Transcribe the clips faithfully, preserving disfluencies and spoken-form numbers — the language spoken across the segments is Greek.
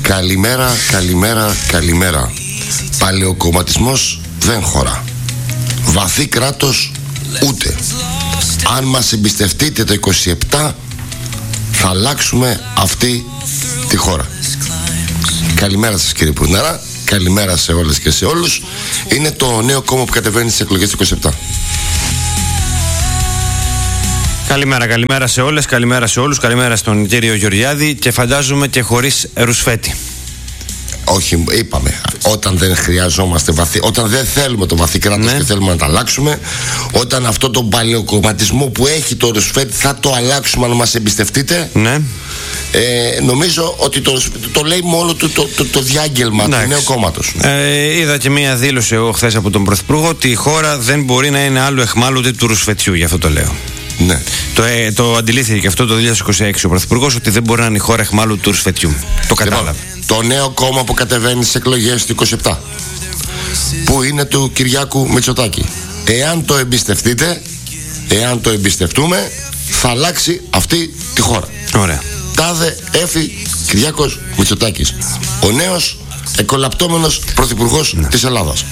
Καλημέρα, καλημέρα, καλημέρα. Παλαιοκομματισμός δεν χωρά. Βαθύ κράτος ούτε. Αν μας εμπιστευτείτε το είκοσι επτά, θα αλλάξουμε αυτή τη χώρα. Καλημέρα σας κύριε Πουρναρά. Καλημέρα σε όλες και σε όλους. Είναι το νέο κόμμα που κατεβαίνει στις εκλογές του είκοσι επτά. Καλημέρα, καλημέρα σε όλες, καλημέρα σε όλους, καλημέρα στον κύριο Γεωργιάδη και φαντάζομαι και χωρίς ρουσφέτη. Όχι, είπαμε, όταν δεν χρειαζόμαστε βαθύ, όταν δεν θέλουμε το βαθύ κράτος, ναι, και θέλουμε να το αλλάξουμε, όταν αυτό το παλαιοκομματισμό που έχει το ρουσφέτη θα το αλλάξουμε αν μας εμπιστευτείτε, ναι. ε, νομίζω ότι το, το, το λέει μόνο του το, το, το διάγγελμα του νέου κόμματος. Ε, είδα και μία δήλωση εγώ χθες από τον Πρωθυπουργό ότι η χώρα δεν μπορεί να είναι άλλο εχμάλωτη του ρουσφετιού, γι' αυτό το λέω. Ναι. Το, ε, το αντιλήφθηκε και αυτό το δύο χιλιάδες είκοσι έξι ο Πρωθυπουργός, ότι δεν μπορεί να είναι η χώρα εχμάλωτη του ρουσφετιού. Το κατάλαβε. Το νέο κόμμα που κατεβαίνει στις εκλογές του είκοσι επτά, που είναι του Κυριάκου Μητσοτάκη. Εάν το εμπιστευτείτε, εάν το εμπιστευτούμε, θα αλλάξει αυτή τη χώρα. Ωραία. Τάδε έφη Κυριάκος Μητσοτάκης, ο νέος εκολαπτώμενος πρωθυπουργός, ναι, της Ελλάδας.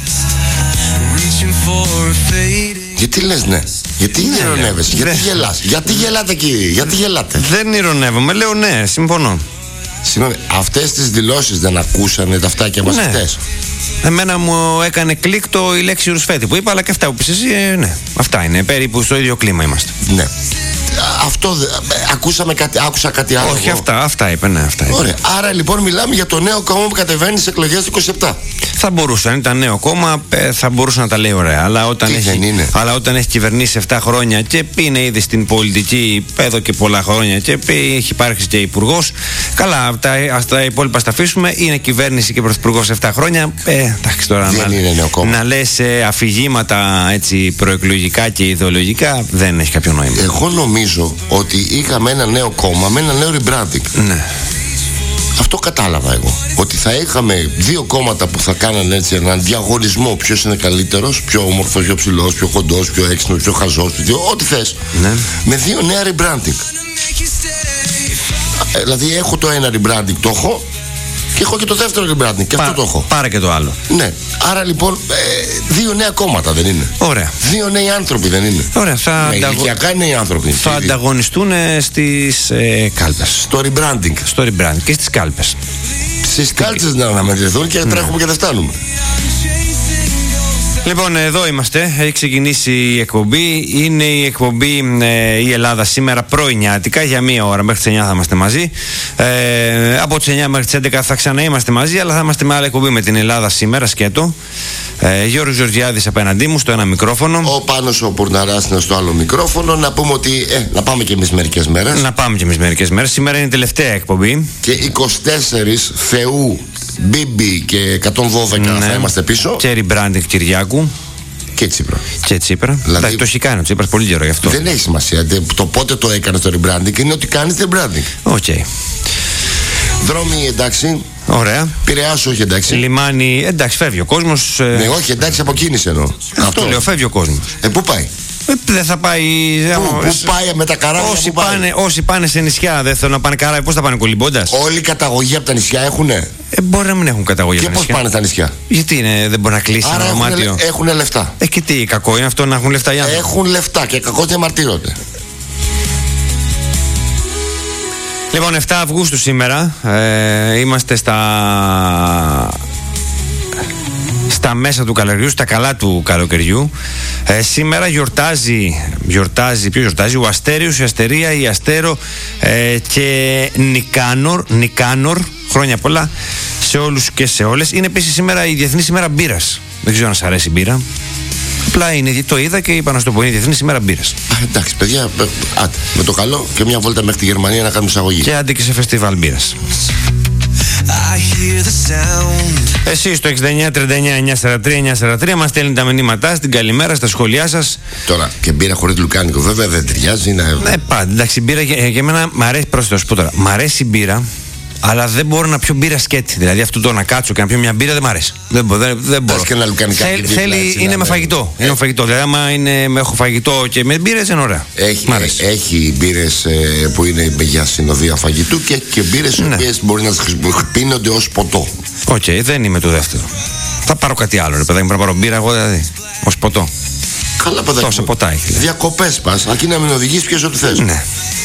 Γιατί λες ναι? Γιατί ναι, ειρωνεύεσαι? Γιατί γελάς? Γιατί γελάτε κύριε? Γιατί γελάτε? Δεν ειρωνεύομαι, λέω ναι, συμφωνώ. Συγγνώμη, αυτές τις δηλώσεις δεν ακούσανε τα αυτάκια μας, ναι, αυτές? Εμένα μου έκανε κλικ το η λέξη ρουσφέτη που είπα, αλλά και αυτά που πεις εσύ, ε, ναι. Αυτά είναι, περίπου στο ίδιο κλίμα είμαστε. Ναι. Αυτό, ακούσαμε κάτι, άκουσα κάτι άλλο? Όχι, αυτά, αυτά είπε, ναι, αυτά είπε. Ωραία. Άρα λοιπόν μιλάμε για το νέο κόμμα που κατεβαίνει στις εκλογές του είκοσι επτά. Θα μπορούσε, αν ήταν νέο κόμμα, θα μπορούσε να τα λέει ωραία. Αλλά όταν, έχει, αλλά όταν έχει κυβερνήσει επτά χρόνια και είναι ήδη στην πολιτική εδώ και πολλά χρόνια και έχει υπάρξει και υπουργός, καλά, τα, τα υπόλοιπα στα αφήσουμε. Είναι κυβέρνηση και πρωθυπουργός επτά χρόνια. Ε, εντάξει τώρα δεν να, είναι νέο κόμμα. Να λες ε, αφηγήματα έτσι, προεκλογικά και ιδεολογικά δεν έχει κάποιο νόημα. Εγώ νομίζω ότι είχαμε ένα νέο κόμμα με ένα νέο rebranding. Ναι. Αυτό κατάλαβα εγώ. Ότι θα είχαμε δύο κόμματα που θα κάνανε έτσι έναν διαγωνισμό. Ποιος είναι καλύτερος, πιο όμορφος, πιο ψηλός, πιο κοντός, πιο έξυπνος, πιο χαζός, ό,τι θες. Ναι. Με δύο νέα rebranding. Ε, δηλαδή έχω το ένα rebranding, το έχω. Και έχω και το δεύτερο rebranding. Και Πά, αυτό το έχω. Πάρε και το άλλο. Ναι. Άρα λοιπόν ε, δύο νέα κόμματα δεν είναι? Ωραία. Δύο νέοι άνθρωποι δεν είναι? Ωραία. Θα με ανταγω... ηλικιακά νέοι άνθρωποι. Θα ήδη ανταγωνιστούν στις ε, κάλπες. Στο rebranding. Στο rebranding και στις κάλπες. Στις κάλπες να αναμετρηθούν και, ναι, τρέχουμε και δεν φτάνουμε. Λοιπόν, εδώ είμαστε. Έχει ξεκινήσει η εκπομπή. Είναι η εκπομπή ε, η Ελλάδα σήμερα πρωινιάτικα. Για μία ώρα μέχρι τις εννιά θα είμαστε μαζί. Ε, από τις εννιά μέχρι τις έντεκα θα ξαναείμαστε μαζί, αλλά θα είμαστε με άλλη εκπομπή με την Ελλάδα σήμερα. Σκέτο. Ε, Γιώργος Γεωργιάδης απέναντί μου στο ένα μικρόφωνο. Ο Πάνος ο Πουρναράς είναι στο άλλο μικρόφωνο. Να πούμε ότι ε, να πάμε και εμείς μερικές μέρες. Να πάμε και εμείς μερικές μέρες. Σήμερα είναι η τελευταία εκπομπή. Και είκοσι τέσσερις Θεού, Μπίμπι και εκατόν δώδεκα, ναι, θα είμαστε πίσω. Και rebranding Κυριάκου. Και Τσίπρα. Και Τσίπρα. Δηλαδή, δηλαδή, το έχει κάνει ο Τσίπρας πολύ καιρό γι' αυτό. Δεν έχει σημασία. Το πότε το έκανε το rebranding είναι ότι κάνει rebranding. Οκ. Okay. Δρόμοι εντάξει. Ωραία. Πειραιάς όχι εντάξει. Λιμάνι εντάξει, φεύγει ο κόσμος. Ναι, όχι εντάξει, από κίνηση εννοώ. Αυτό, αυτό λέω, φεύγει ο κόσμος. Ε, πού πάει? Ε, δεν θα πάει. Πού, πού πάει με τα καράβια? Όσοι, πάει? Πάνε, όσοι πάνε σε νησιά δεν θέλουν να πάνε καράβια, πώς θα πάνε κολυμπώντας? Όλοι καταγωγή από τα νησιά έχουνε. Ε, μπορεί να μην έχουν καταγωγή. Και πώς πάνε τα νησιά? Γιατί είναι, δεν μπορεί να κλείσει άρα ένα έχουνε, δωμάτιο. Έχουν λεφτά. Ε, και τι, κακό είναι αυτό να έχουν λεφτά οι άνθρωποι? Έχουν λεφτά και κακό διαμαρτύρονται. Λοιπόν, επτά Αυγούστου σήμερα. Ε, είμαστε στα. Στα μέσα του καλοκαιριού, στα καλά του καλοκαιριού. Ε, σήμερα γιορτάζει, γιορτάζει, ποιο γιορτάζει? Ο Αστέριος, η Αστερία, η Αστέρο ε, και Νικάνορ, Νικάνορ, χρόνια πολλά σε όλους και σε όλες. Είναι επίσης σήμερα η Διεθνής ημέρα μπύρας. Δεν ξέρω αν σας αρέσει η μπύρα. Απλά είναι, το είδα και είπα να σου το πω, είναι η Διεθνής ημέρα μπύρας. Εντάξει παιδιά, άτε, με το καλό και μια βόλτα μέχρι τη Γερμανία να κάνουμε εισαγωγή. Και άντε και σε φεστιβάλ μπύρας. Εσείς στο εξήντα εννιά τριάντα εννιά εννιακόσια σαράντα τρία εννιακόσια σαράντα τρία μας στέλνετε τα μηνύματά, στην καλημέρα, στα σχόλιά σας. Τώρα και μπύρα χωρίς λουκάνικο βέβαια δεν ταιριάζει να... Ναι, πάντα, εντάξει, μπύρα για, για μένα μ' αρέσει, πρόσθετο να σου πω τώρα, μ' αρέσει η μπύρα αλλά δεν μπορώ να πιω μπύρα σκέτη. Δηλαδή αυτό το να κάτσω και να πιω μια μπύρα δεν μ' αρέσει. Δεν, δεν, δεν μπορώ. Και να Θέλ, θέλει, έτσι, είναι με φαγητό. Ε. Είναι με φαγητό. Δηλαδή, άμα είναι, έχω φαγητό και με μπύρες είναι ωραία. Έχει, έχει μπύρες ε, που είναι για συνοδεία φαγητού και, και μπύρες ναι. που μπορεί να πίνονται ως ποτό. Οκ, okay, δεν είμαι το δεύτερο. Θα πάρω κάτι άλλο, ρε παιδάκι μου, να πάρω μπύρα εγώ δηλαδή. Ως ποτό. Καλά, παιδάκι. Τόσα ποτά έχει. Διακοπές πας, αρκεί να μην οδηγείς, πιες ό,τι θες. Ναι.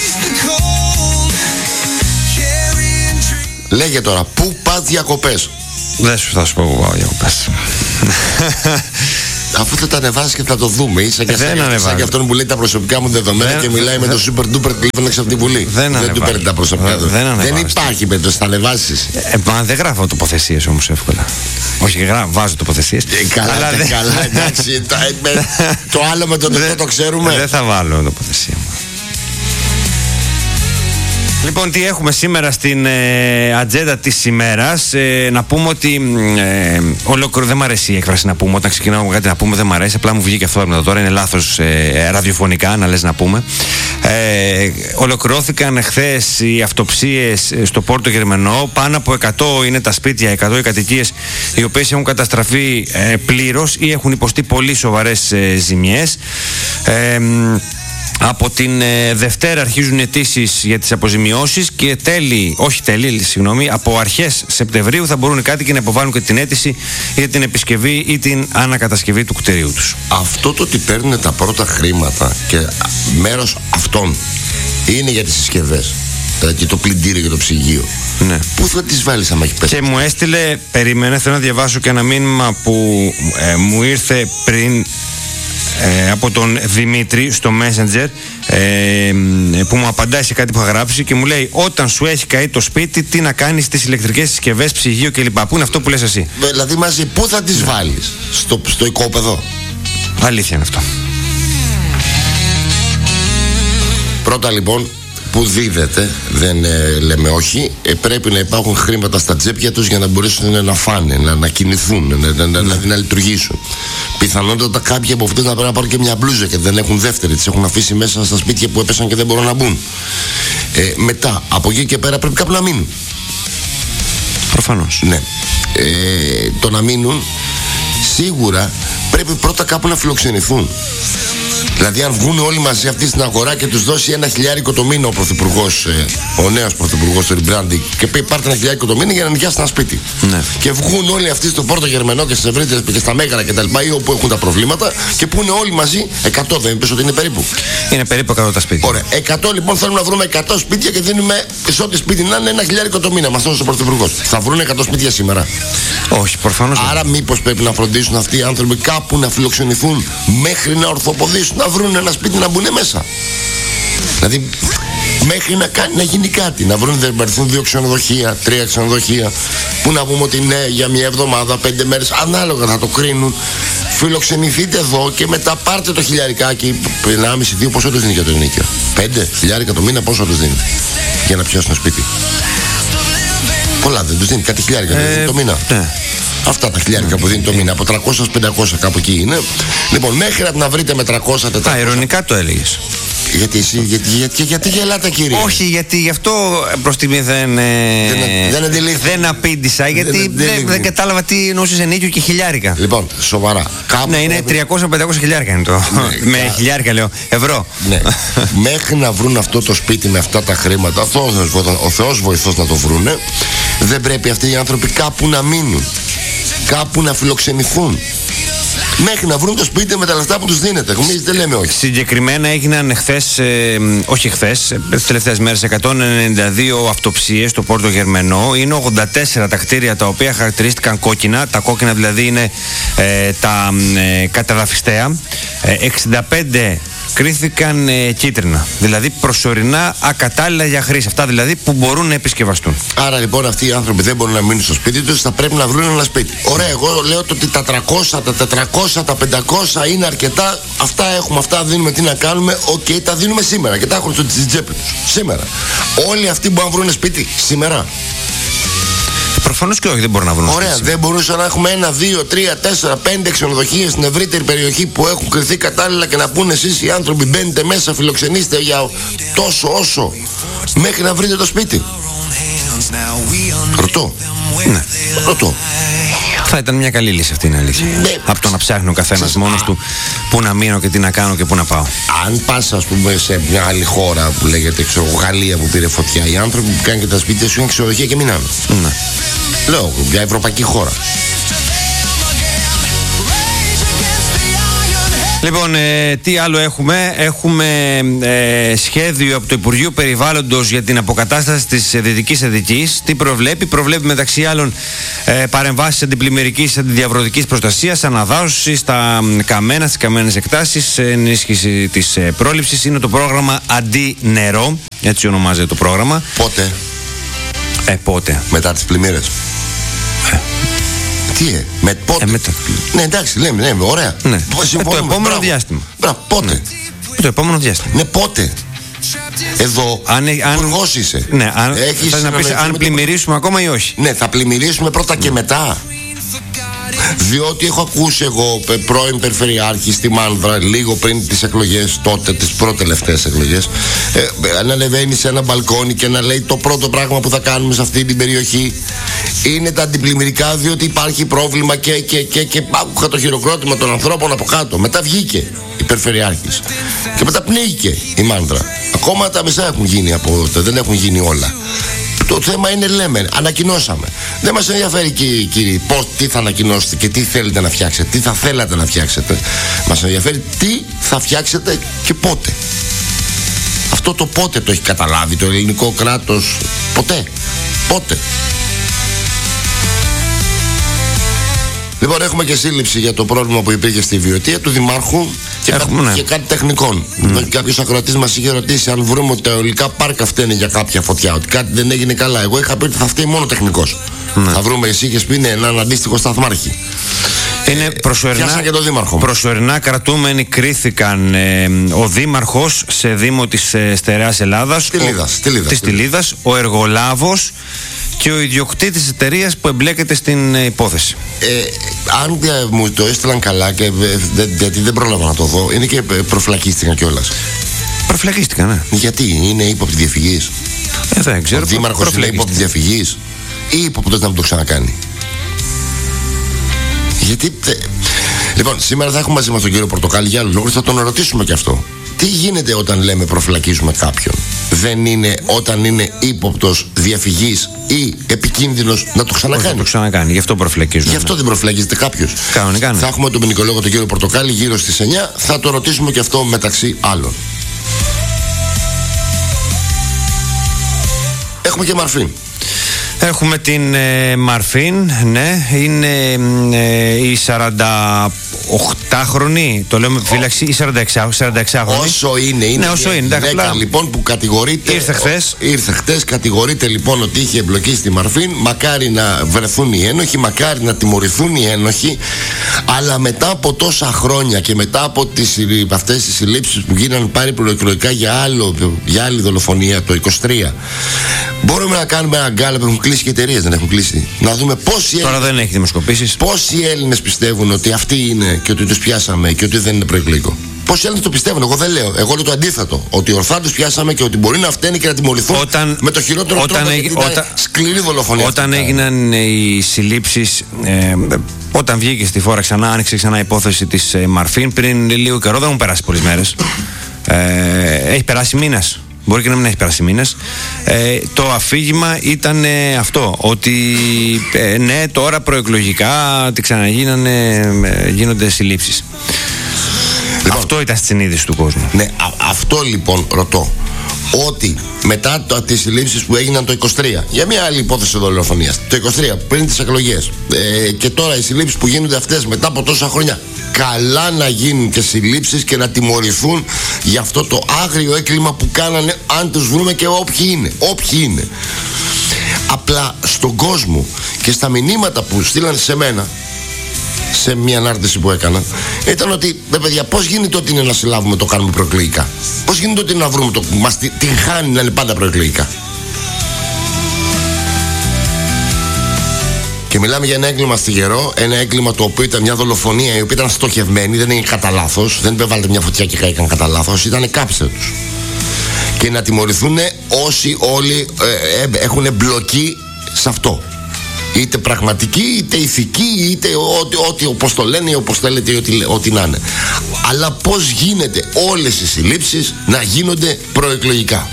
Λέγε τώρα, πού πας διακοπές? Δεν σου θα σου πω εγώ πάω διακοπές. Αφού θα τα ανεβάσεις και θα το δούμε. Είσαι και σαν και αυτόν που λέει τα προσωπικά μου δεδομένα δεν, και μιλάει δεν, με το super duper τηλέφωνο έξω από τη Βουλή. Δεν, δεν του παίρνει τα προσωπικά του. Δεν, δεν υπάρχει περίπτωση, θα ανεβάσεις. Ε, μα δεν γράφω τοποθεσίες όμως εύκολα. Όχι, γράφω, βάζω τοποθεσίες. Ε, καλά, αλλά δεν... καλά, εντάξει. το, με, το άλλο με το δεν το ξέρουμε. Δεν θα βάλω τοποθεσία μου. Λοιπόν, τι έχουμε σήμερα στην ε, ατζέντα της ημέρας. Ε, να πούμε ότι ε, ολόκληρο δεν μ' αρέσει η έκφραση να πούμε. Όταν ξεκινάμε κάτι να πούμε δεν μ' αρέσει. Απλά μου βγήκε αυτό από τώρα. Είναι λάθος ε, ραδιοφωνικά να λες να πούμε. Ε, ολοκληρώθηκαν εχθές οι αυτοψίες στο Πόρτο Γερμενό. Πάνω από εκατό είναι τα σπίτια, εκατό οι κατοικίες οι οποίες έχουν καταστραφεί ε, πλήρως ή έχουν υποστεί πολύ σοβαρές ε, ζημιές. Ε, Από την ε, Δευτέρα αρχίζουν αιτήσεις για τις αποζημιώσεις και τέλη, όχι τέλη, συγγνώμη, από αρχές Σεπτεμβρίου θα μπορούν οι κάτοικοι να υποβάλουν και την αίτηση για την επισκευή ή την ανακατασκευή του κτηρίου τους. Αυτό το ότι παίρνουν τα πρώτα χρήματα και μέρος αυτών είναι για τις συσκευές, δηλαδή το πλυντήριο και το ψυγείο. Ναι. Πού θα τις βάλεις άμα έχει πέσει? Και μου έστειλε, περίμενε, θέλω να διαβάσω και ένα μήνυμα που ε, μου ήρθε πριν Ε, από τον Δημήτρη στο Messenger ε, που μου απαντάει σε κάτι που θα γράψει και μου λέει: όταν σου έχει καεί το σπίτι, τι να κάνεις στις ηλεκτρικές συσκευές, ψυγείο κλπ. Πού είναι αυτό που λες εσύ? Δηλαδή μαζί, πού θα τις βάλεις? Στο, στο οικόπεδο? Αλήθεια είναι αυτό. Πρώτα λοιπόν, που δίδεται, δεν ε, λέμε όχι, ε, πρέπει να υπάρχουν χρήματα στα τσέπια τους για να μπορέσουν να φάνε, να, να κινηθούν, να, να, να, να, να λειτουργήσουν. Πιθανότατα κάποιοι από αυτούς να πρέπει να πάρουν και μια μπλούζα και δεν έχουν δεύτερη, τις έχουν αφήσει μέσα στα σπίτια που έπεσαν και δεν μπορούν να μπουν. Ε, μετά, από εκεί και πέρα πρέπει κάπου να μείνουν. Προφανώς. Ναι. Ε, το να μείνουν, σίγουρα πρέπει πρώτα κάπου να φιλοξενηθούν. Δηλαδή, αν βγουν όλοι μαζί αυτοί στην αγορά και τους δώσει ένα χιλιάρικο το μήνα ο πρωθυπουργός, ε, ο νέος πρωθυπουργός του rebranding, και πει: πάρτε ένα χιλιάρικο το μήνα για να νοικιάσετε ένα σπίτι. Ναι. Και βγουν όλοι αυτοί στο Πόρτο Γερμενό και στις Ευρύτερες και στα Μέγαρα και τα λοιπά, ή όπου έχουν τα προβλήματα, και πούνε όλοι μαζί εκατό, δεν είπες ότι είναι περίπου? Είναι περίπου εκατό τα σπίτια. Ωραία. εκατό λοιπόν θέλουμε να βρούμε εκατό σπίτια και δίνουμε σε ό,τι σπίτι να είναι ένα χιλιάρικο το μήνα. Μας έδωσε ο πρωθυπουργός. Θα βρουν εκατό σπίτια σήμερα? Όχι, προφανώς. Άρα, μήπως πρέπει να φροντίσουν αυτοί οι άνθρωποι κάπου να φιλοξενηθούν μέχρι να ορθοποδήσουν, να βρουν ένα σπίτι να μπουν μέσα. Δηλαδή, μέχρι να, κάνει, να γίνει κάτι. Να βρουν, δεν έρθουν δύο ξενοδοχεία, τρία ξενοδοχεία, που να πούμε ότι ναι, για μια εβδομάδα, πέντε μέρες, ανάλογα θα το κρίνουν. Φιλοξενηθείτε εδώ και μετά πάρτε το χιλιαρικάκι, ενάμιση, δύο, πόσο τους δίνει για το ενίκιο? Πέντε χιλιάρικα το μήνα, πόσο τους δίνει για να πιάσουν το σπίτι? Πολλά δεν τους δίνει, κάτι χιλιάρικα ε, το μήνα. Ναι. Αυτά τα χιλιάρικα που δίνει το μήνα, από τριακόσια πεντακόσια κάπου εκεί είναι. Λοιπόν, μέχρι να βρείτε με τριακόσια τετρακόσια. Α, ειρωνικά το έλεγες. Γιατί εσύ, γιατί, γιατί, γιατί γελάτε, κύριε? Όχι, γιατί γι' αυτό προς τιμή δεν, ε, δεν, δεν, δεν απήντησα, γιατί δεν, δεν, δεν, δεν κατάλαβα τι εννοούσες ενίκιο και χιλιάρικα. Λοιπόν, σοβαρά. Κάπου ναι, είναι τριακόσια πεντακόσια χιλιάρικα είναι το. Ναι, με κα... χιλιάρικα λέω, ευρώ. Ναι. Μέχρι να βρουν αυτό το σπίτι με αυτά τα χρήματα, αυτό, ο Θεός βοηθός να το βρούνε, δεν πρέπει αυτοί οι άνθρωποι κάπου να μείνουν, κάπου να φιλοξενηθούν, μέχρι να βρουν το σπίτι με τα λεφτά που τους δίνεται. Εμείς δεν λέμε όχι. Συγκεκριμένα έγιναν χθες, ε, όχι χθες, τις τελευταίες μέρες, εκατόν ενενήντα δύο αυτοψίες στο Πόρτο Γερμενό. Είναι ογδόντα τέσσερα τα κτίρια τα οποία χαρακτηρίστηκαν κόκκινα. Τα κόκκινα δηλαδή είναι ε, τα ε, καταδαφιστέα. Ε, εξήντα πέντε κρίθηκαν ε, κίτρινα. Δηλαδή προσωρινά ακατάλληλα για χρήση. Αυτά δηλαδή που μπορούν να επισκευαστούν. Άρα λοιπόν αυτοί οι άνθρωποι δεν μπορούν να μείνουν στο σπίτι τους, θα πρέπει να βρουν ένα σπίτι. Ωραία, εγώ λέω ότι τα τριακόσια, τα τετρακόσια, τα πεντακόσια είναι αρκετά. Αυτά έχουμε, αυτά δίνουμε, τι να κάνουμε. Οκ, okay, τα δίνουμε σήμερα και τα έχουν στο τσέπη τους. Σήμερα. Όλοι αυτοί μπορούν να βρουν σπίτι σήμερα. Προφανώς και όχι, δεν μπορούν να βρουν. Ωραία, σπίτι. Δεν μπορούσαν να έχουμε ένα, δύο, τρία, τέσσερα, πέντε ξενοδοχεία στην ευρύτερη περιοχή που έχουν κρυθεί κατάλληλα και να πούνε εσείς οι άνθρωποι μπαίνετε μέσα, φιλοξενήστε για τόσο όσο μέχρι να βρείτε το σπίτι. Ρωτώ. Ναι. Ρωτώ. Θα ήταν μια καλή λύση αυτή, είναι αλήθεια. Ναι. Από το να ψάχνει ο καθένας μόνος του πού να μείνω και τι να κάνω και πού να πάω. Αν πας, ας πούμε, σε μια άλλη χώρα που λέγεται, ξέρω, Γαλλία που πήρε φωτιά, οι άνθρωποι που κάνουν και τα σπίτια σου είναι ξενοδοχεία και μείνανε. Ναι. Λέω, μια ευρωπαϊκή χώρα. Λοιπόν, ε, τι άλλο έχουμε. Έχουμε ε, σχέδιο από το Υπουργείο Περιβάλλοντος για την αποκατάσταση της Δυτικής Αττικής. Τι προβλέπει? Προβλέπει μεταξύ άλλων ε, παρεμβάσεις αντιπλημμυρικής, αντιδιαβρωτικής προστασίας, αναδάσωση στα καμένα, στις καμένες εκτάσεις, ενίσχυση της ε, πρόληψης. Είναι το πρόγραμμα Αντί-Νερό, έτσι ονομάζεται το πρόγραμμα. Πότε? Ε, πότε? Μετά τις πλημμύρες. Ε. Τι ε, με πότε? Ε, μετά. Ναι, εντάξει, λέμε, λέμε, ωραία. Ναι. Ε, το επόμενο μπράβο. διάστημα. Μπράβο, πότε? Ναι. Το επόμενο διάστημα. Ναι, πότε? Εδώ, αν, αν, υπουργός είσαι. Ναι, αν, Έχεις θα να πεις αν πλημμυρίσουμε ακόμα ή όχι. Ναι, θα πλημμυρίσουμε πρώτα και μετά. Διότι έχω ακούσει εγώ πρώην Περιφερειάρχη στη Μάνδρα λίγο πριν τις εκλογές, τότε τις προτελευταίες εκλογές, ε, να ανεβαίνει σε ένα μπαλκόνι και να λέει το πρώτο πράγμα που θα κάνουμε σε αυτή την περιοχή είναι τα αντιπλημμυρικά, διότι υπάρχει πρόβλημα και, και, και, και άκουγα το χειροκρότημα των ανθρώπων από κάτω. Μετά βγήκε η Περιφερειάρχης και μετά πνίγηκε η Μάνδρα. Ακόμα τα μισά έχουν γίνει από τότε, δεν έχουν γίνει όλα. Το θέμα είναι, λέμε, ανακοινώσαμε. Δεν μας ενδιαφέρει, κύριοι, κύριοι, πώς, τι θα ανακοινώσετε και τι θέλετε να φτιάξετε, τι θα θέλατε να φτιάξετε. Μας ενδιαφέρει τι θα φτιάξετε και πότε. Αυτό το πότε το έχει καταλάβει το ελληνικό κράτος? Ποτέ. Πότε. Λοιπόν, έχουμε και σύλληψη για το πρόβλημα που υπήρχε στη Βιωτία του Δημάρχου και, έχουμε, κα... ναι. και κάτι τεχνικών. Mm. Κάποιος ακροατής μας είχε ρωτήσει αν βρούμε ότι τα αιωλικά πάρκα φταίνε για κάποια φωτιά, ότι κάτι δεν έγινε καλά. Εγώ είχα πει ότι θα φταίει μόνο τεχνικός. Mm. Θα βρούμε, εσύ είχες πει, ναι, έναν αντίστοιχο σταθμάρχη. Είναι προσωρινά, και το δήμαρχο. προσωρινά κρατούμενοι κρίθηκαν ε, ο δήμαρχος σε δήμο της ε, Στερεάς Ελλάδας, Στυλίδας, ο, Στυλίδας, της Στυλίδας, ο εργολάβος και ο ιδιοκτήτης της εταιρείας που εμπλέκεται στην ε, υπόθεση. Ε, αν ε, μου το έστειλαν καλά και ε, δε, γιατί δεν πρόλαβα να το δω, είναι και ε, προφυλακίστηκαν κιόλας. Προφυλακίστηκαν, ναι. Γιατί είναι ύποπτη διαφυγής? Ε, δεν ξέρω. Ο δήμαρχος είναι ύποπτη διαφυγής ή ύποπτος να μου το ξανακάνει? Γιατί. Τε... Λοιπόν, σήμερα θα έχουμε μαζί μας τον κύριο Πορτοκάλη για άλλο λόγο, θα τον ρωτήσουμε και αυτό. Τι γίνεται όταν λέμε προφυλακίζουμε κάποιον? Δεν είναι όταν είναι ύποπτος διαφυγής ή επικίνδυνος να το ξανακάνει? Όχι, να το ξανακάνει, γι' αυτό προφυλακίζουμε. Γι' αυτό δεν προφυλακίζεται κάποιος. Κανονικά, ναι. Θα έχουμε τον ποινικολόγο τον κύριο Πορτοκάλη γύρω στις εννιά, θα το ρωτήσουμε και αυτό μεταξύ άλλων. Έχουμε και Μαρφίν. Έχουμε την ε, Μαρφίν, ναι, είναι ε, η σαρανταοκτάχρονη, το λέω με επιφύλαξη, η σαρανταεξάχρονη. Όσο είναι, είναι, ναι, όσο είναι, γυναίκα, απλά, λοιπόν, που κατηγορείται. Ήρθε χθες. Ήρθε χθες, κατηγορείται λοιπόν ότι είχε εμπλοκή στη Μαρφίν. Μακάρι να βρεθούν οι ένοχοι, μακάρι να τιμωρηθούν οι ένοχοι. Αλλά μετά από τόσα χρόνια και μετά από τις, αυτές τις συλλήψεις που γίνανε πάρει προεκλογικά για, άλλο, για άλλη δολοφονία το είκοσι τρία, μπορούμε να κάνουμε ένα γκάλα που έχουν κλείσει και εταιρείες, δεν έχουν κλείσει. Να δούμε πόσοι Τώρα Έλληνες, δεν έχει δημοσκοπήσεις. Πόσοι Έλληνες πιστεύουν ότι αυτοί είναι και ότι τους πιάσαμε και ότι δεν είναι προεκλογικό? Πόσοι Έλληνες το πιστεύουν? Εγώ δεν λέω. Εγώ λέω το αντίθετο. Ότι ορθά τους πιάσαμε και ότι μπορεί να φταίνει και να τιμωρηθούν όταν, με το χειρότερο όταν τρόπο. Έγι, γιατί όταν, σκληρή δολοφονία. Όταν έγιναν οι συλλήψεις, ε, όταν βγήκε στη φόρα ξανά, άνοιξε ξανά η υπόθεση της ε, Μαρφίν πριν λίγο καιρό, δεν έχουν περάσει πολλές μέρες. Ε, έχει περάσει μήνας. Μπορεί και να μην έχει περάσει μήνες. Ε, το αφήγημα ήταν ε, αυτό, ότι ε, ναι, τώρα προεκλογικά τι ξαναγίνανε, ε, γίνονται συλλήψεις. Λοιπόν, αυτό ήταν στη συνείδηση του κόσμου. Ναι, α, αυτό λοιπόν ρωτώ. Ότι μετά το, τις συλλήψεις που έγιναν το είκοσι τρία, για μια άλλη υπόθεση δολοφονίας, το είκοσι τρία πριν τις εκλογές, ε, και τώρα οι συλλήψεις που γίνονται αυτές μετά από τόσα χρόνια, καλά να γίνουν και συλλήψεις και να τιμωρηθούν για αυτό το άγριο έγκλημα που κάνανε, αν τους βρούμε και όποιοι είναι, όποιοι είναι. Απλά στον κόσμο και στα μηνύματα που στείλαν σε μένα, σε μια ανάρτηση που έκανα, ήταν ότι, ρε παιδιά, πώς γίνεται ότι είναι να συλλάβουμε το κάνουμε προεκλογικά? Πώς γίνεται ότι είναι να βρούμε το μας την χάνει να είναι πάντα προεκλογικά? Και μιλάμε για ένα έγκλημα στιγερό, ένα έγκλημα το οποίο ήταν μια δολοφονία η οποία ήταν στοχευμένη, δεν είναι κατά λάθος, δεν υπέβαλε μια φωτιά και κάηκαν κατά λάθος, ήταν κάψτε τους. και να τιμωρηθούν όσοι όλοι ε, ε, έχουν εμπλοκή σε αυτό. Είτε πραγματική, είτε ηθική, είτε ό,τι, ό,τι όπως το λένε, όπως θέλετε, ό,τι, ό,τι να είναι. Αλλά πώς γίνεται όλες οι συλλήψεις να γίνονται προεκλογικά?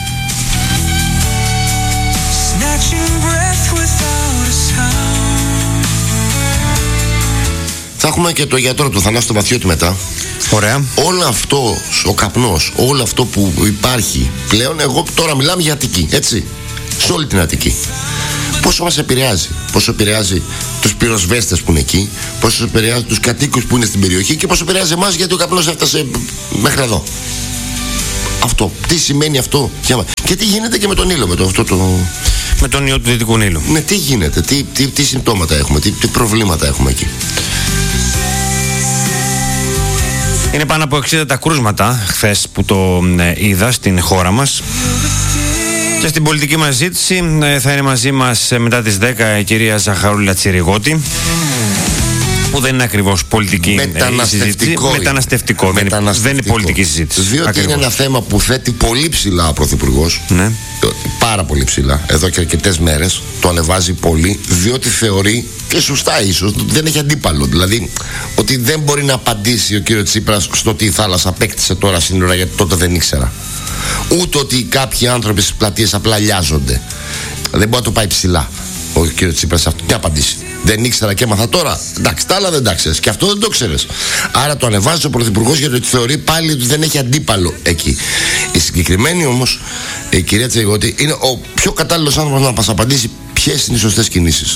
Θα έχουμε και το γιατρό του Θανάση Μαθιώτη μετά. Ωραία. Όλο αυτό ο καπνός, όλο αυτό που υπάρχει πλέον, εγώ τώρα μιλάμε για Αττική, έτσι, σε όλη την Αττική. Πόσο μας επηρεάζει, πόσο επηρεάζει τους πυροσβέστες που είναι εκεί, πόσο επηρεάζει τους κατοίκους που είναι στην περιοχή και πόσο επηρεάζει εμάς, γιατί ο καπνός έφτασε μέχρι εδώ. Αυτό, τι σημαίνει αυτό και τι γίνεται και με τον ήλιο, με το, αυτό το... με τον ιό του Δυτικού Νείλου. Ναι, τι γίνεται, τι, τι, τι συμπτώματα έχουμε, τι, τι προβλήματα έχουμε εκεί. Είναι πάνω από εξήντα τα κρούσματα χθες που το ε, είδα στην χώρα μας. Και στην πολιτική μας ζήτηση ε, θα είναι μαζί μας ε, μετά τις δέκα η κυρία Ζαχαρούλα Τσιριγώτη, που δεν είναι ακριβώς πολιτική συζήτηση. Μεταναστευτικό. Δεν είναι, δεν είναι πολιτική συζήτηση. Διότι ακριβώς είναι ένα θέμα που θέτει πολύ ψηλά ο Πρωθυπουργός. Ναι. Πάρα πολύ ψηλά. Εδώ και αρκετές μέρες το ανεβάζει πολύ, διότι θεωρεί, και σωστά ίσως, ότι δεν έχει αντίπαλο. Δηλαδή ότι δεν μπορεί να απαντήσει ο κύριος Τσίπρας στο ότι η θάλασσα απέκτησε τώρα σύνορα, γιατί τότε δεν ήξερα. Ούτε ότι κάποιοι άνθρωποι στις πλατείες απλά λιάζονται. Δεν μπορεί να το πάει ψηλά ο κύριος Τσίπρας αυτό. Τι απαντήσει? Δεν ήξερα και έμαθα τώρα. Εντάξει, τα άλλα δεν τα ξέρεις. Και αυτό δεν το ξέρεις. Άρα το ανεβάζει ο Πρωθυπουργός, γιατί θεωρεί πάλι ότι δεν έχει αντίπαλο εκεί. Η συγκεκριμένη όμως, η κυρία Τσιριγώτη, είναι ο πιο κατάλληλος άνθρωπος να μας απαντήσει ποιες είναι οι σωστές κινήσεις.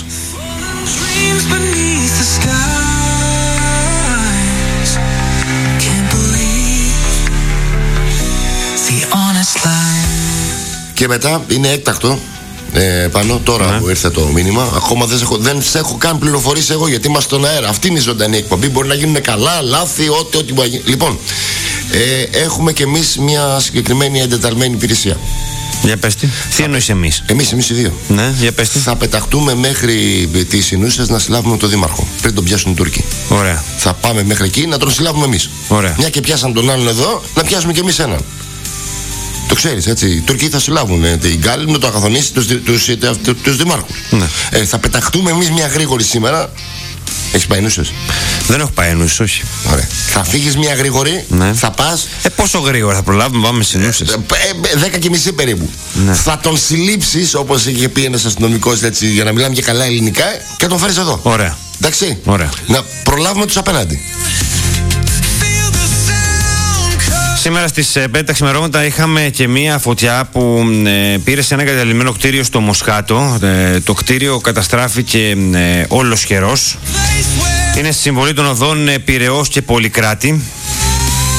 Και μετά είναι έκτακτο. Ε, πάνω τώρα ναι. που ήρθε το μήνυμα, ακόμα δεν σε έχω, δεν σε έχω καν πληροφορήσει εγώ, γιατί είμαστε στον αέρα. Αυτή είναι η ζωντανή εκπομπή. Μπορεί να γίνουν καλά, λάθη, ό,τι, ό,τι μπορεί να γίνει. Λοιπόν, ε, έχουμε κι εμείς μια συγκεκριμένη εντεταλμένη υπηρεσία. Για πες τι. Τι εννοείς εμείς? Εμείς, εμείς οι δύο. Ναι, για πες τι. Θα πεταχτούμε μέχρι τις Ινούσες να συλλάβουμε τον Δήμαρχο. Πριν τον πιάσουν οι Τούρκοι. Ωραία. Θα πάμε μέχρι εκεί να τον συλλάβουμε εμείς. Ωραία. Μια και πιάσαν τον άλλον εδώ, να πιάσουμε κι εμείς έναν. Το ξέρεις, έτσι. Οι Τούρκοι θα συλλάβουν ε, την Γκάλη να το αγαθονίσει τους, τους, τους, τους δημάρχους. Ναι. Ε, θα πεταχτούμε εμείς μια γρήγορη σήμερα. Έχεις πάει Ινούσες? Δεν έχω πάει Ινούσες, όχι. Ωραία. Θα φύγεις μια γρήγορη, ναι. θα πας. Ε, πόσο γρήγορα θα προλάβουμε, πάμε στις Ινούσες? Ε, ε, δέκα και μισή περίπου. Ναι. Θα τον συλλήψεις, όπως είχε πει ένας αστυνομικός, έτσι, για να μιλάμε και καλά ελληνικά, και τον φέρεις εδώ. Ωραία. Εντάξει. Ωραία. Να προλάβουμε τους απέναντι. Σήμερα στις πέντε τα ξημερώματα είχαμε και μία φωτιά που ε, πήρε σε ένα εγκαταλειμμένο κτίριο στο Μοσχάτο. Ε, το κτίριο καταστράφηκε ε, όλος χερός. Είναι στη συμβολή των οδών ε, Πειραιώς και Πολυκράτη.